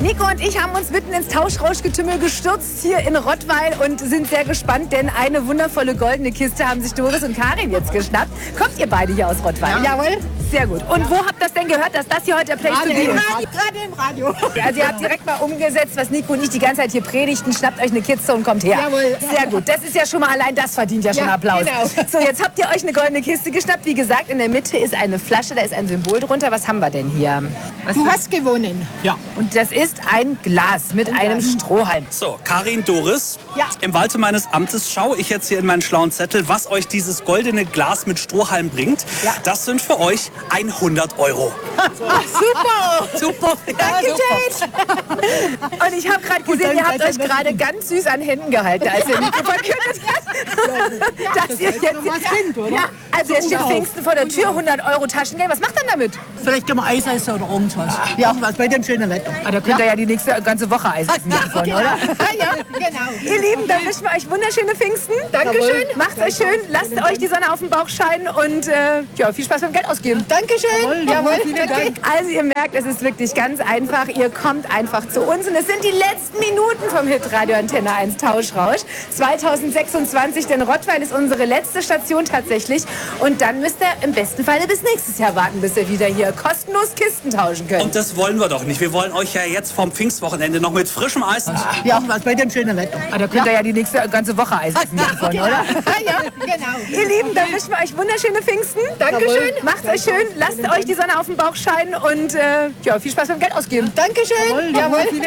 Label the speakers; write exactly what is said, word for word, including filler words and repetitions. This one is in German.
Speaker 1: Nico und ich haben uns mitten ins Tauschrauschgetümmel gestürzt hier in Rottweil und sind sehr gespannt, denn eine wundervolle goldene Kiste haben sich Doris und Karin jetzt geschnappt. Kommt ihr beide hier aus Rottweil?
Speaker 2: Ja. Jawohl.
Speaker 1: Sehr gut. Und wo habt ihr das denn gehört, dass das hier heute der Place to be ist?
Speaker 2: Gerade im Radio.
Speaker 1: Also ihr habt direkt mal umgesetzt, was Nico und ich die ganze Zeit hier predigten. Schnappt euch eine Kiste und kommt her.
Speaker 2: Jawohl.
Speaker 1: Sehr gut. Das ist ja schon mal, allein das verdient ja schon
Speaker 2: Ja,
Speaker 1: Applaus.
Speaker 2: genau.
Speaker 1: So, jetzt habt ihr euch eine goldene Kiste geschnappt. Wie gesagt, in der Mitte ist eine Flasche, da ist ein Symbol drunter. Was haben wir denn hier? Was
Speaker 2: Du hast gewonnen.
Speaker 3: Ja.
Speaker 1: Und das ist ein Glas mit einem Strohhalm.
Speaker 3: So, Karin, Doris.
Speaker 1: Ja.
Speaker 3: Im Walte meines Amtes schaue ich jetzt hier in meinen schlauen Zettel, was euch dieses goldene Glas mit Strohhalm bringt.
Speaker 1: Ja.
Speaker 3: Das sind für euch hundert Euro.
Speaker 1: Ach, super.
Speaker 3: Super.
Speaker 1: Danke, Jade. Und ich habe gerade gesehen, ihr habt euch gerade ganz süß an Händen gehalten, als ihr Nico verkündet hat, dass ihr jetzt... Ja, also jetzt steht Pfingsten vor der Tür, hundert Euro Taschengeld. Was macht ihr damit?
Speaker 4: Vielleicht können wir Eis essen oder irgendwas. Ja, was bei dem schönen Wetter.
Speaker 1: Ah, da könnt ihr ja die nächste ganze Woche Eis essen davon, oder?
Speaker 2: Ja, genau.
Speaker 1: Ihr Lieben, dann wünschen wir euch wunderschöne Pfingsten. Dankeschön. Macht's euch schön, lasst euch die Sonne auf den Bauch scheinen und äh, ja, viel Spaß beim Geld ausgeben.
Speaker 2: Dankeschön. Jawohl.
Speaker 4: Vielen Dank.
Speaker 1: Also ihr merkt, es ist wirklich ganz einfach. Ihr kommt einfach zu uns und es sind die letzten Minuten vom Hitradio Antenne eins Tauschrausch zweitausendsechsundzwanzig, denn Rottweil ist unsere letzte Station tatsächlich und dann müsst ihr im besten Falle bis nächstes Jahr warten, bis ihr wieder hier kostenlos Kisten tauschen könnt.
Speaker 3: Und das wollen wir doch nicht. Wir wollen euch ja jetzt vom Pfingstwochenende noch mit frischem Eis.
Speaker 4: Ja, was bei dem schönen Wetter.
Speaker 1: Ah, da könnt ihr ja die nächste ganze Woche Eis essen davon, oder?
Speaker 2: Ja, genau.
Speaker 1: Ihr Lieben, dann wünschen wir euch wunderschöne Pfingsten. Dankeschön. Macht's euch schön, lasst euch die Sonne auf den Bauch scheinen und äh, ja, viel Spaß beim Geld ausgeben.
Speaker 2: Dankeschön. Jawohl.